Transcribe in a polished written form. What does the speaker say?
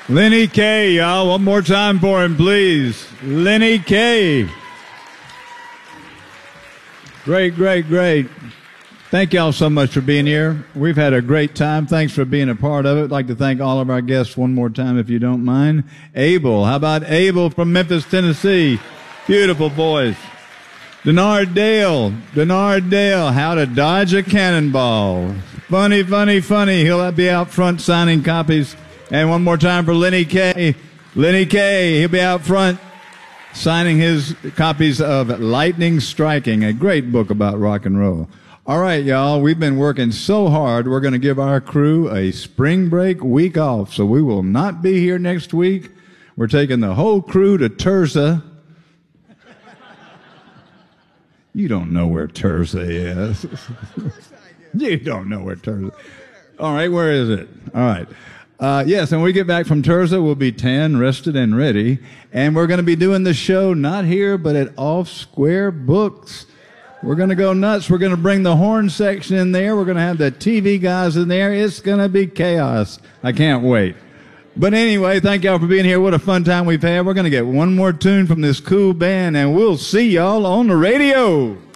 Lenny Kaye, y'all. One more time for him, please. Lenny Kaye. Great, great, great. Thank y'all so much for being here. We've had a great time. Thanks for being a part of it. I'd like to thank all of our guests one more time, if you don't mind. Abel. How about Abel from Memphis, Tennessee? Beautiful voice. Denard Dale. Denard Dale. How to dodge a cannonball. Funny, funny, funny. He'll be out front signing copies. And one more time for Lenny Kaye. Lenny Kaye. He'll be out front signing his copies of Lightning Striking, a great book about rock and roll. All right, y'all, we've been working so hard. We're going to give our crew a spring break week off, so we will not be here next week. We're taking the whole crew to Terza. You don't know where Terza is. You don't know where Terza is. All right, where is it? All right. Yes, and when we get back from Terza, we'll be tan, rested, and ready. And we're going to be doing the show not here, but at Off Square Books. We're going to go nuts. We're going to bring the horn section in there. We're going to have the TV guys in there. It's going to be chaos. I can't wait. But anyway, thank y'all for being here. What a fun time we've had. We're going to get one more tune from this cool band, and we'll see y'all on the radio.